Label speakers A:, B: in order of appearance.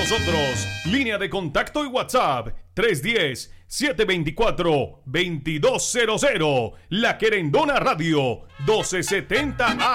A: nosotros. Línea de contacto y WhatsApp 310-724-2200. La Querendona Radio 1270 AM.